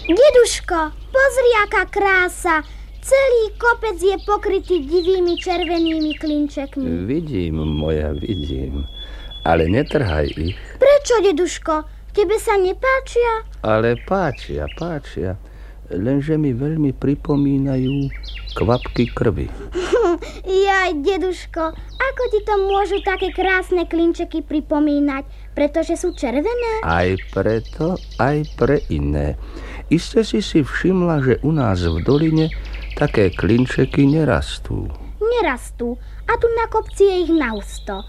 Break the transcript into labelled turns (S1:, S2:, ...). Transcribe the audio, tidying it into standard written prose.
S1: Deduško, pozri, aká krása. Celý kopec je pokrytý divými červenými klinčekmi.
S2: Vidím, moja, vidím. Ale netrhaj ich.
S1: Prečo, deduško? Tebe sa nepáčia?
S2: Ale páčia. Lenže mi veľmi pripomínajú kvapky krvi.
S1: Jaj, deduško, ako ti to môžu také krásne klinčeky pripomínať? Pretože sú červené?
S2: Aj preto, aj pre iné. Iste si všimla, že u nás v doline také klinčeky nerastú.
S1: Nerastú. A tu na kopci je ich nahusto.